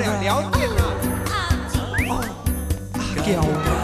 啊，聊天啊。哦，阿娇。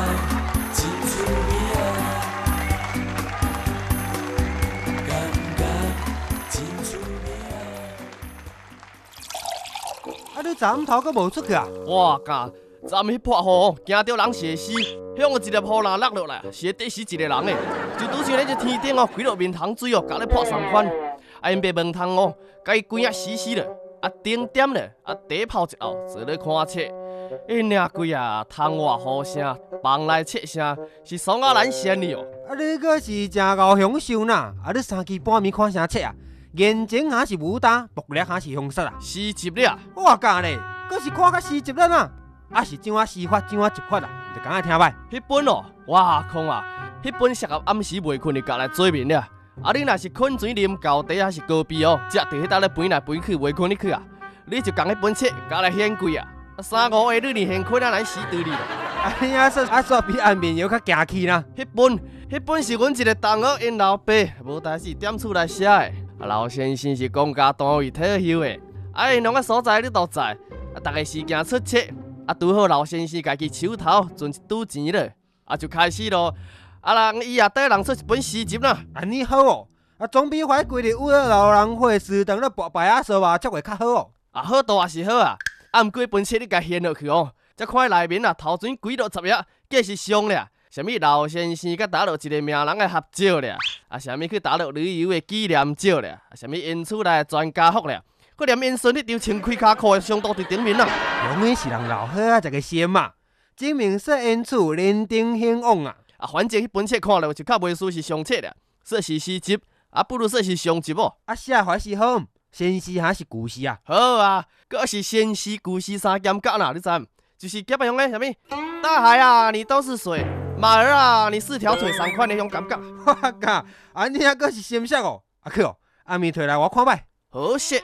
啊，你昨昏头阁无出去啊？ 哇嘎！昨昏迄泼雨，惊到人血死，向一粒雨篮落落来，是会死一个人诶。就拄像咧这天顶哦，规落面塘水哦，甲咧泼上款。啊，因爸问汤哦，甲伊规啊死死咧，啊顶点咧，啊底泡一后坐咧看册。因领规啊，窗外雨声，房内册声，是爽啊难仙哩哦。 啊，你阁是真够享受呐！啊，你3更半暝看啥册啊？眼睛还是武打，目力还是凶杀啊？ 死集了！ 我教咧，阁是看甲死集了呐！啊是怎啊死法，怎啊集法啊？就讲来听歹。 迄本哦，哇空啊！迄本适合暗时袂困的家来做面了。啊，你若是困水啉高茶还是高啤哦，只伫迄搭咧飞来飞去，袂困你去啊！你就讲迄本册，家来显贵啊！3、5个你连困啊来死对你了。 啊，你啊说比安眠药较惊气呐？ 迄本是阮一个同学因老爸无代志踮厝来写的。老先生是公家单位退休的，啊，因两个所在你都知，啊，逐个时间出册，啊，拄好老先生家己手头存一赌钱了，啊，就开始咯。啊，人伊也缀人出一本诗集啦。 安尼好哦，啊，总比怀规日为了老人会死等咧博白啊说话，才会较好哦。 啊，好多也是好啊，啊，毋过本册你家掀落去哦，才看内面啊头前几落10页，计是上了。啥物老先生甲打落一个名人的合照了，啊，啥物去打落旅游的纪念照了，啊，啥物因厝内专家福了，佮连因孙迄张穿开骹裤的相当伫顶面啦。 永远是人老好啊，才个先嘛，证明说因厝人丁兴旺啊。 啊，反正迄本册看了就较袂输是上册了，说是诗集，啊，不如说是上集哦。 啊，写法是好，先诗还是故事啊？ 好啊，佮是先诗故事3兼夹啦，你知？就是夹用的啥物？大海啊，你都是水。马儿啊，你4条腿3块的种感觉。 我靠，安尼啊，阁是新色哦。啊去哦，暗暝摕来我看摆。 好势。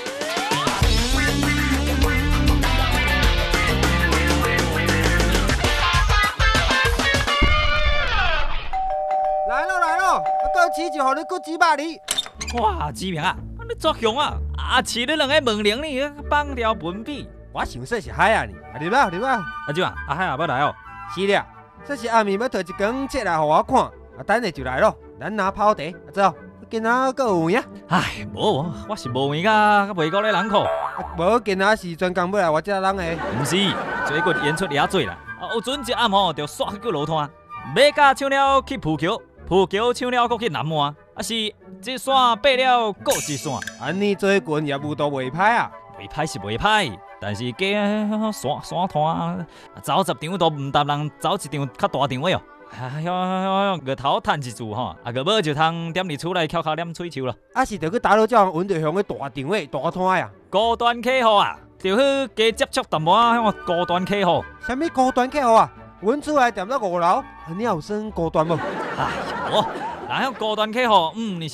来咯来咯，过市就互你搁几百里。 哇，志明啊，你作凶啊！啊，饲你2个门铃你放条本笔。 我想说是海啊你，啊入来入来。 阿舅啊，阿海啊要来哦。 是了，说是暗暝要摕一卷册来互我看，啊等下就来咯。咱拿泡茶，走，今仔搁有影。 唉，无，我是无闲甲袂过咧人口。 无今仔是专工要来我这人诶。 毋是，最近演出也多啦。啊，有阵一暗吼，就煞去个路摊，马甲唱了去浦桥，浦桥唱了搁去南门，啊是一线爬了搁一线。 安尼做群业务都袂歹啊。 袂歹是袂歹，但是加山摊走10场都毋值人走一场较大场的哦。日头趁一注吼，啊个无就通踮伫厝内翘口念喙球咯。 啊是着去打扰这样稳着向个大场的大摊呀。 高端客户啊，就去加接触淡薄仔向高端客户。 啥物高端客户啊？阮厝内踮到5楼，你有算高端无？ 哎哟，人向高端客户，你是。